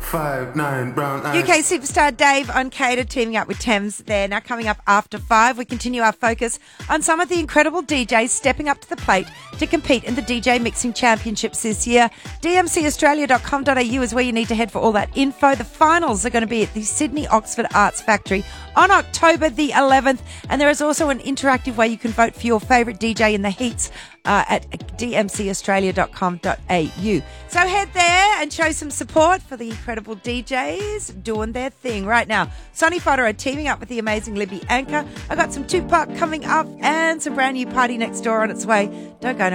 5'9" brown eyes. UK superstar Dave on Cater teaming up with Thames there. Now coming up after 5, we continue our focus on some of the incredible DJs stepping up to the plate to compete in the DJ Mixing Championships this year. dmcaustralia.com.au is where you need to head for all that info. The finals are going to be at the Sydney Oxford Arts Factory on October the 11th. And there is also an interactive way you can vote for your favourite DJ in the heats at dmcaustralia.com.au. So head there and show some support for the incredible DJs doing their thing right now. Sonny Fodder are teaming up with the amazing Libby Anchor. I got some Tupac coming up and some brand new Party Next Door on its way. Don't go